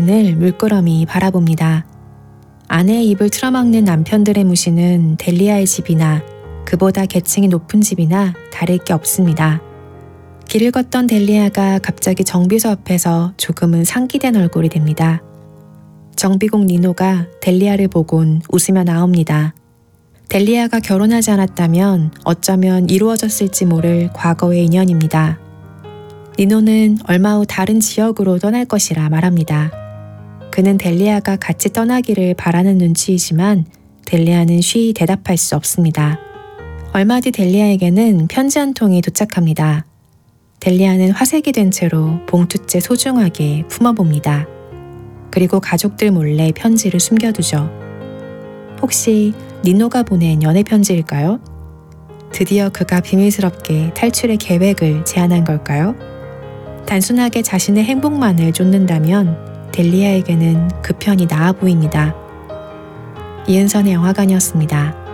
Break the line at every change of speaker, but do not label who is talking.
시선을 물끄러미 바라봅니다. 아내의 입을 틀어막는 남편들의 무시는 델리아의 집이나 그보다 계층이 높은 집이나 다를 게 없습니다. 길을 걷던 델리아가 갑자기 정비소 앞에서 조금은 상기된 얼굴이 됩니다. 정비공 니노가 델리아를 보곤 웃으며 나옵니다. 델리아가 결혼하지 않았다면 어쩌면 이루어졌을지 모를 과거의 인연입니다. 니노는 얼마 후 다른 지역으로 떠날 것이라 말합니다. 그는 델리아가 같이 떠나기를 바라는 눈치이지만 델리아는 쉬이 대답할 수 없습니다. 얼마 뒤 델리아에게는 편지 한 통이 도착합니다. 델리아는 화색이 된 채로 봉투째 소중하게 품어봅니다. 그리고 가족들 몰래 편지를 숨겨두죠. 혹시 니노가 보낸 연애 편지일까요? 드디어 그가 비밀스럽게 탈출의 계획을 제안한 걸까요? 단순하게 자신의 행복만을 쫓는다면 델리아에게는 그 편이 나아 보입니다. 이은선의 영화관이었습니다.